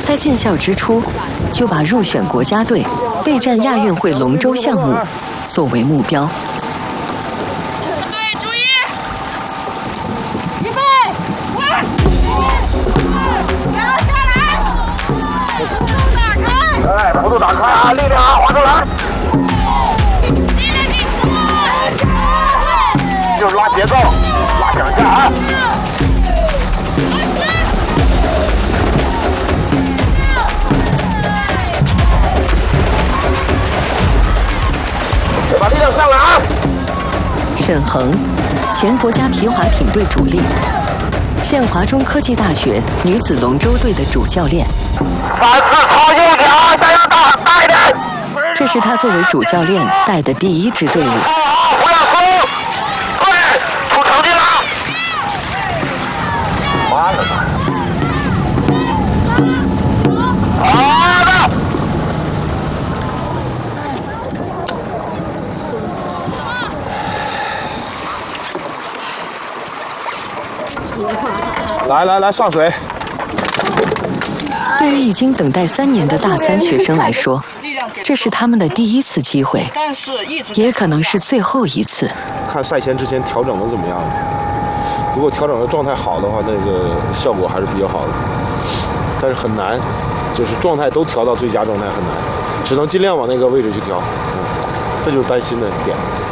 在进校之初，就把入选国家队、备战亚运会龙舟项目作为目标。 对，注意！预备，快！摇下来，幅度打开！ 哎，幅度打开啊，力量啊，划出来！ 力量给出来！ 就是拉节奏，拉两下啊！把力量上来啊！ 沈恒，前国家皮划艇队主力，现华中科技大学女子龙舟队的主教练。 3次超右脚，想要大一点。 这是他作为主教练带的第一支队伍。 不要输，对，出成绩了。慢了吧？好的。 来，上水。 对于已经等待3年的大3学生来说，这是他们的第一次机会，也可能是最后一次。 看赛前之前调整的怎么样了？如果调整的状态好的话，那个效果还是比较好的。但是很难，就是状态都调到最佳状态很难，只能尽量往那个位置去调。这就是担心的点。